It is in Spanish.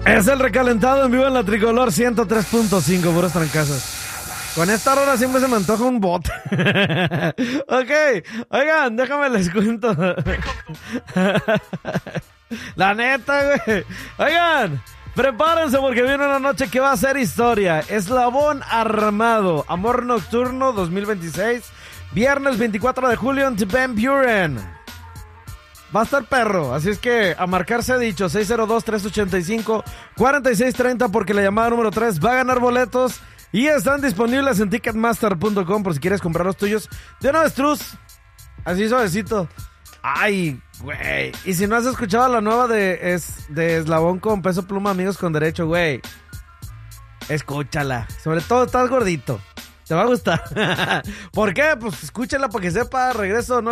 Es el recalentado en vivo en la Tricolor 103.5, puros trancazos. Con esta rola siempre se me antoja un bote. Ok, oigan, déjame les cuento. La neta, güey. Oigan, prepárense porque viene una noche que va a ser historia. Eslabón Armado, Amor Nocturno 2026, viernes 24 de julio en Van Buren. Va a estar perro, así es que a marcar se ha dicho 602-385-4630 porque la llamada número 3 va a ganar boletos y están disponibles en ticketmaster.com por si quieres comprar los tuyos de una vez, truz, así suavecito. Ay, güey, y si no has escuchado la nueva de Eslabón con Peso Pluma, Amigos con Derecho, güey, escúchala, sobre todo estás gordito, te va a gustar. ¿Por qué? Pues escúchala para que sepa, regreso, no